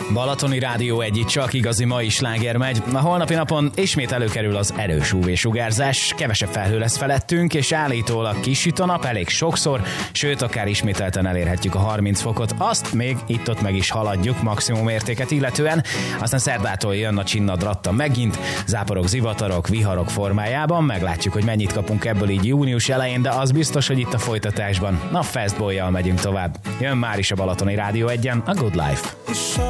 Balatoni Rádió egy csak igazi mai sláger megy. A holnapi napon ismét előkerül az erős UV-sugárzás, kevesebb felhő lesz felettünk, és állítólag kisüt a nap elég sokszor, sőt, akár ismételten elérhetjük a 30 fokot. Azt még itt-ott meg is haladjuk maximum értéket illetően, aztán szerdától jön a csinnadratta megint, záporok, zivatarok, viharok formájában, meglátjuk, hogy mennyit kapunk ebből így június elején, de az biztos, hogy itt a folytatásban a Fastboy-jal megyünk tovább. Jön már is a Balatoni Rádió egyen, a Good Life.